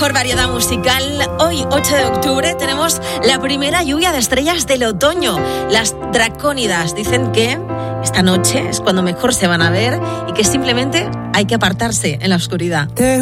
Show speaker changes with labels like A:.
A: Por variedad musical, hoy 8 de octubre tenemos la primera lluvia de estrellas del otoño. Las dracónidas dicen que esta noche es cuando mejor se van a ver y que simplemente hay que apartarse en la oscuridad.